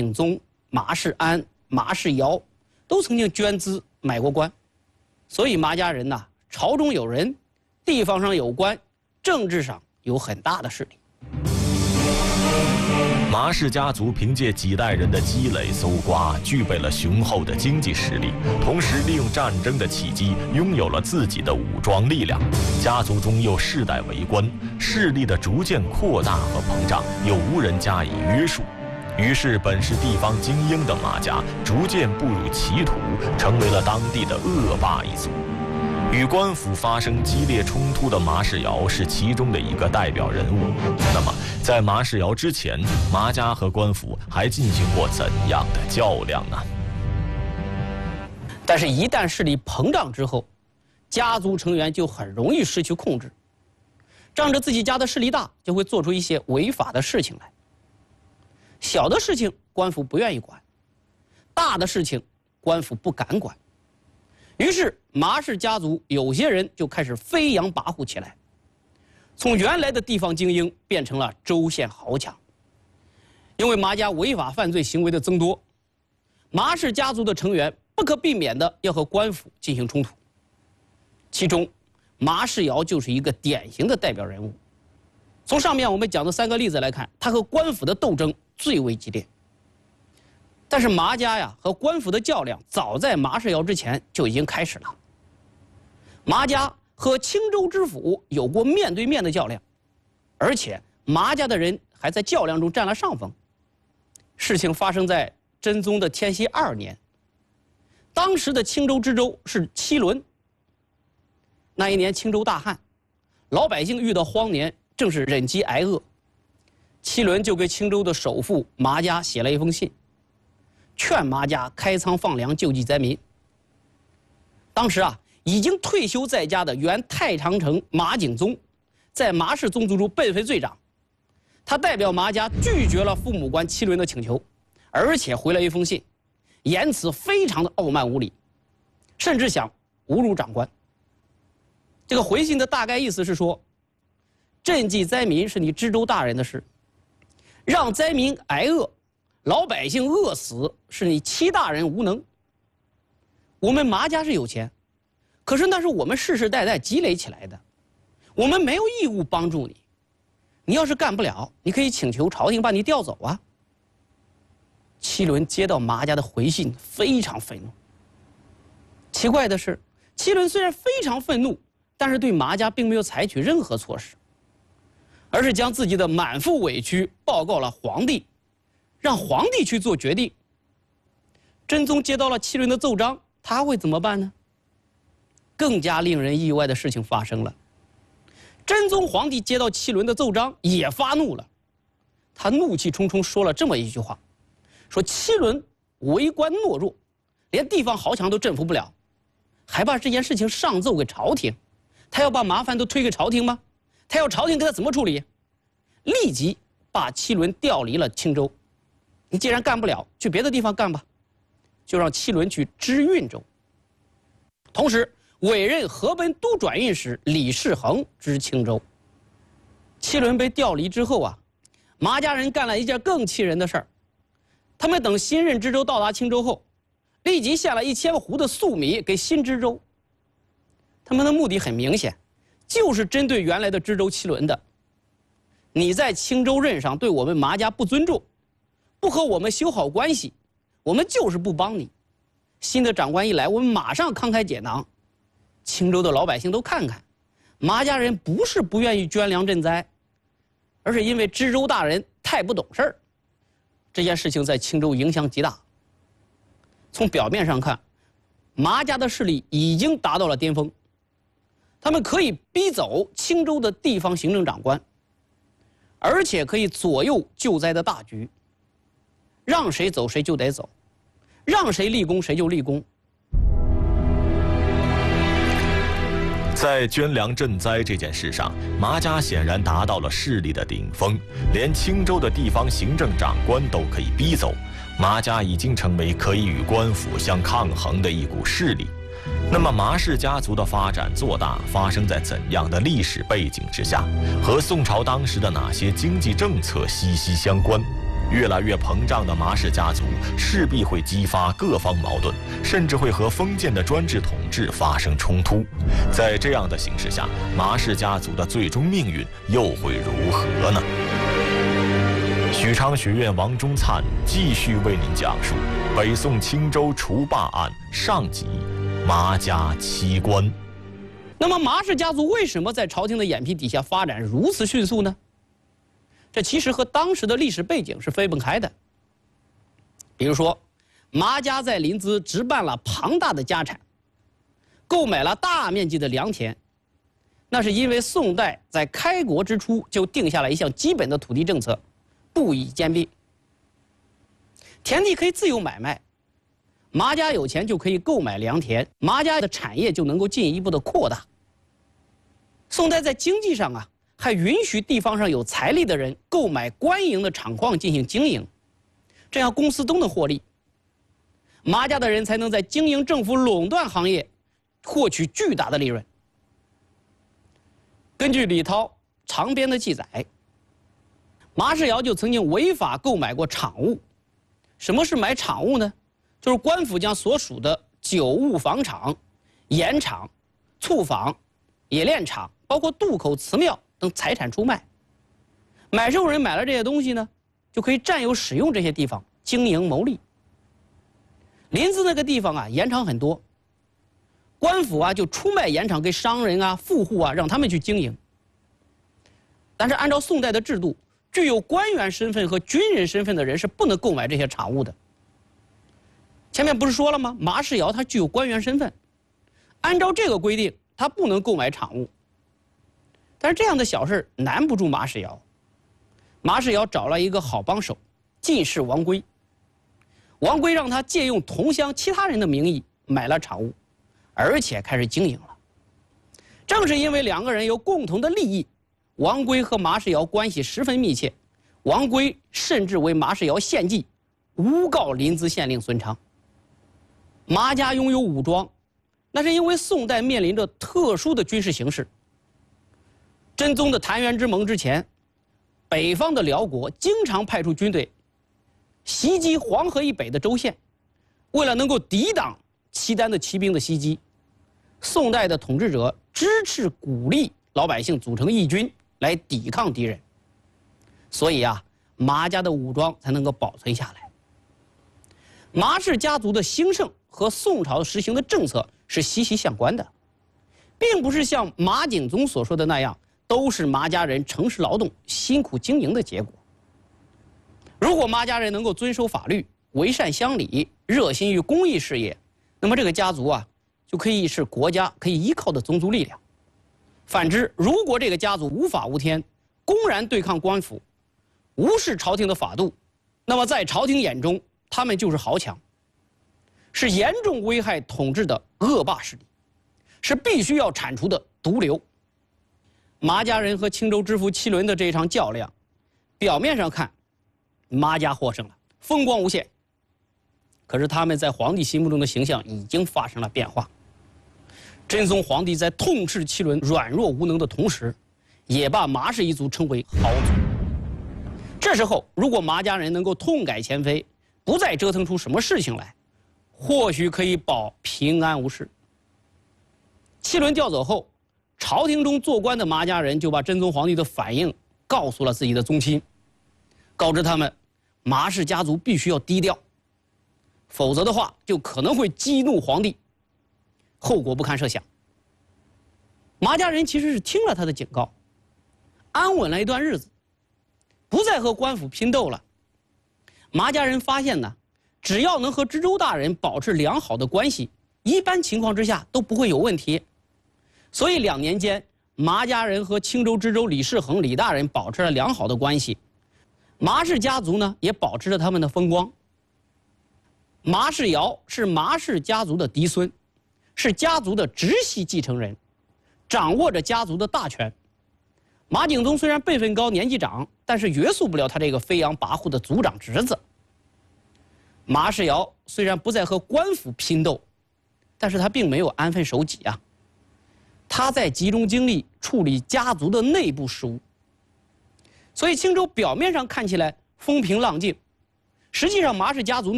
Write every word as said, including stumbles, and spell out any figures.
景宗、马士安、马士尧都曾经捐资买过官，所以马家人呐，朝中有人，地方上有官，政治上有很大的势力。 马氏家族凭借几代人的积累搜刮，具备了雄厚的经济实力，同时利用战争的契机，拥有了自己的武装力量。家族中又世代为官，势力的逐渐扩大和膨胀，又无人加以约束。于是，本是地方精英的马家逐渐步入歧途，成为了当地的恶霸一族。与官府发生激烈冲突的马士尧是其中的一个代表人物。那么，在马士尧之前，马家和官府还进行过怎样的较量呢？ 但是，一旦势力膨胀之后，家族成员就很容易失去控制，仗着自己家的势力大，就会做出一些违法的事情来。小的事情，官府不愿意管；大的事情，官府不敢管。于是，马氏家族有些人就开始飞扬跋扈起来，从原来的地方精英变成了州县豪强。因为马家违法犯罪行为的增多，马氏家族的成员不可避免的要和官府进行冲突。其中，马士尧就是一个典型的代表人物。从上面我们讲的三个例子来看，他和官府的斗争最为激烈。但是马家呀和官府的较量，早在马士尧之前就已经开始了。马家和青州知府有过面对面的较量，而且马家的人还在较量中占了上风。事情发生在真宗的天禧二年，当时的青州知州是戚伦。那一年青州大旱，老百姓遇到荒年，正是忍饥挨饿。戚伦就给青州的首富马家写了一封信，劝马家开仓放粮，救济灾民。当时啊，已经退休在家的原太常城马景宗，在马氏宗族中被废罪长。他代表马家拒绝了父母官戚伦的请求，而且回了一封信，言辞非常的傲慢无礼，甚至想侮辱长官。这个回信的大概意思是说，赈济灾民是你知州大人的事，让灾民挨饿、老百姓饿死是你戚大人无能。我们马家是有钱，可是那是我们世世代代积累起来的，我们没有义务帮助你。你要是干不了，你可以请求朝廷把你调走啊。戚伦接到马家的回信，非常愤怒。奇怪的是，戚伦虽然非常愤怒，但是对马家并没有采取任何措施，而是将自己的满腹委屈报告了皇帝，让皇帝去做决定。真宗接到了戚伦的奏章，他会怎么办呢？更加令人意外的事情发生了。真宗皇帝接到戚伦的奏章也发怒了，他怒气冲冲说了这么一句话，说戚伦为官懦弱，连地方豪强都征服不了，还把这件事情上奏给朝廷。他要把麻烦都推给朝廷吗？他要朝廷给他怎么处理？立即把戚伦调离了青州。你既然干不了，去别的地方干吧，就让戚伦去知运州。同时委任河本都转运使李世恒知青州。戚伦被调离之后啊，马家人干了一件更气人的事儿。他们等新任知州到达青州后，立即献了一千斛的粟米给新知州。他们的目的很明显，就是针对原来的知州戚伦的。你在青州任上对我们马家不尊重，不和我们修好关系，我们就是不帮你。新的长官一来，我们马上慷慨解囊。青州的老百姓都看看，马家人不是不愿意捐粮赈灾，而是因为知州大人太不懂事儿。这件事情在青州影响极大。从表面上看，马家的势力已经达到了巅峰，他们可以逼走青州的地方行政长官，而且可以左右救灾的大局，让谁走谁就得走，让谁立功谁就立功。 在捐粮赈灾这件事上，马家显然达到了势力的顶峰，连青州的地方行政长官都可以逼走。马家已经成为可以与官府相抗衡的一股势力。那么马氏家族的发展做大发生在怎样的历史背景之下？和宋朝当时的哪些经济政策息息相关？ 越来越膨胀的马氏家族势必会激发各方矛盾，甚至会和封建的专制统治发生冲突。在这样的形势下，马氏家族的最终命运又会如何呢？许昌学院王忠灿继续为您讲述北宋青州除霸案上集：麻家七关。 那么麻氏家族为什么在朝廷的眼皮底下发展如此迅速呢？这其实和当时的历史背景是分不开的。比如说，麻家在临淄置办了庞大的家产，购买了大面积的良田，那是因为宋代在开国之初就定下了一项基本的土地政策：不以兼并。田地可以自由买卖，麻家有钱就可以购买良田，麻家的产业就能够进一步的扩大。宋代在经济上啊，还允许地方上有财力的人购买官营的厂矿进行经营，这样公司都能获利，麻家的人才能在经营政府垄断行业获取巨大的利润。根据李涛长编的记载，麻世尧就曾经违法购买过厂物。什么是买厂物呢？就是官府将所属的酒物坊厂、盐厂、醋坊、冶炼厂，包括渡口祠庙等财产出卖。买受人买了这些东西呢，就可以占有使用这些地方，经营牟利。临淄那个地方啊，盐场很多，官府啊就出卖盐场给商人啊、富户啊，让他们去经营。但是按照宋代的制度，具有官员身份和军人身份的人是不能购买这些产物的。前面不是说了吗？麻世尧他具有官员身份，按照这个规定，他不能购买产物。但是这样的小事难不住麻世尧。麻世尧找了一个好帮手，进士王圭。王圭让他借用同乡其他人的名义买了产物，而且开始经营了。正是因为两个人有共同的利益，王圭和麻世尧关系十分密切。王圭甚至为麻世尧献计，诬告临淄县令孙昌。麻家拥有武装，那是因为宋代面临着特殊的军事形势。真宗的澶渊之盟之前，北方的辽国经常派出军队袭击黄河以北的州县。为了能够抵挡契丹的骑兵的袭击，宋代的统治者支持鼓励老百姓组成义军来抵抗敌人。所以啊，麻家的武装才能够保存下来。麻氏家族的兴盛和宋朝实行的政策是息息相关的，并不是像马景宗所说的那样，都是麻家人诚实劳动、辛苦经营的结果。如果麻家人能够遵守法律、为善乡里、热心于公益事业，那么这个家族啊，就可以是国家可以依靠的宗族力量。反之，如果这个家族无法无天，公然对抗官府，无视朝廷的法度，那么在朝廷眼中，他们就是豪强，是严重危害统治的恶霸势力，是必须要铲除的毒瘤。麻家人和青州知府戚伦的这一场较量，表面上看，麻家获胜了，风光无限。可是他们在皇帝心目中的形象已经发生了变化。真宗皇帝在痛斥戚伦软弱无能的同时，也把麻氏一族称为豪族。这时候，如果麻家人能够痛改前非，不再折腾出什么事情来，或许可以保平安无事。戚伦调走后，朝廷中做官的麻家人就把真宗皇帝的反应告诉了自己的宗亲，告知他们麻氏家族必须要低调，否则的话就可能会激怒皇帝，后果不堪设想。麻家人其实是听了他的警告，安稳了一段日子，不再和官府拼斗了。麻家人发现呢，只要能和知州大人保持良好的关系，一般情况之下都不会有问题。所以两年间，麻家人和青州知州李世恒李大人保持了良好的关系，麻氏家族呢也保持着他们的风光。麻世尧是麻氏家族的嫡孙，是家族的直系继承人，掌握着家族的大权。马景宗虽然辈分高、年纪长，但是约束不了他这个飞扬跋扈的族长侄子。麻世尧虽然不再和官府拼斗，但是他并没有安分守己啊。他在集中精力处理家族的内部事务。所以青州表面上看起来风平浪静， 实际上，麻氏家族